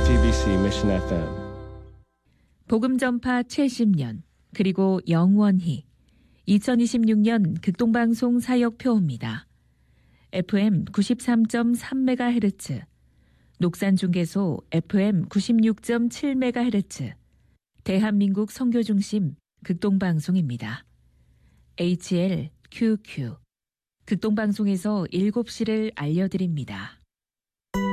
JTBC Mission FM. 복음 전파 70년 그리고 영원히 2026년 극동방송 사역표입니다. FM 93.3MHz, 녹산중개소 FM 96.7MHz, 대한민국 선교중심 극동방송입니다. HLQQ 극동방송에서 7시를 알려드립니다.